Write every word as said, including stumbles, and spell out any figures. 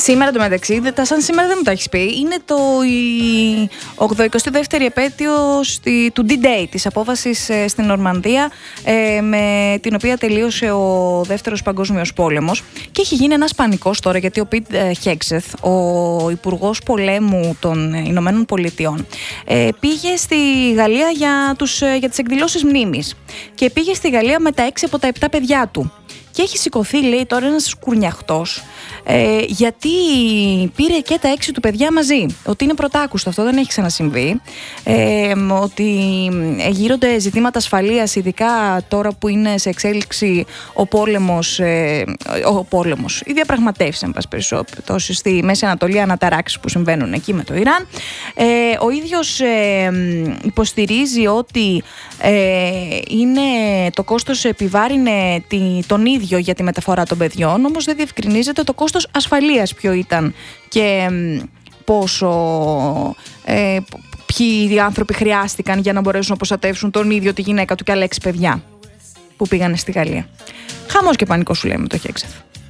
Σήμερα το μεταξύ, τα σαν σήμερα δεν μου τα έχεις πει, είναι το, η ογδοηκοστή δεύτερη επέτειος του D-Day, της απόβασης ε, στην Νορμανδία, ε, με την οποία τελείωσε ο Δεύτερος Παγκόσμιος Πόλεμος. Και έχει γίνει ένας πανικός τώρα, γιατί ο Πιτ Χέγκσεθ, ο Υπουργός Πολέμου των Ηνωμένων Πολιτειών, ε, πήγε στη Γαλλία για, τους, για τις εκδηλώσεις μνήμης. Και πήγε στη Γαλλία με τα έξι από τα επτά παιδιά του. Και έχει σηκωθεί, λέει, τώρα ένας κουρνιαχτός, ε, γιατί πήρε και τα έξι του παιδιά μαζί. Ότι είναι πρωτάκουστο, αυτό δεν έχει ξανασυμβεί. Ε, ότι γύρονται ζητήματα ασφαλείας, ειδικά τώρα που είναι σε εξέλιξη ο πόλεμος, ε, ο πόλεμος, οι διαπραγματεύσεις, εν πάση περισσότερο, στη Μέση Ανατολή, αναταράξεις που συμβαίνουν εκεί με το Ιράν. Ε, ο ίδιος ε, υποστηρίζει ότι ε, είναι, το κόστος επιβάρυνε τη, τον ίδιο για τη μεταφορά των παιδιών, όμως δεν διευκρινίζεται το κόστος ασφαλείας ποιο ήταν και πόσο, ε, ποιοι άνθρωποι χρειάστηκαν για να μπορέσουν να προστατεύσουν τον ίδιο, τη γυναίκα του και άλλα έξι παιδιά που πήγανε στη Γαλλία. Χαμός και πανικό, σου λέμε, το Χέγκσεθ.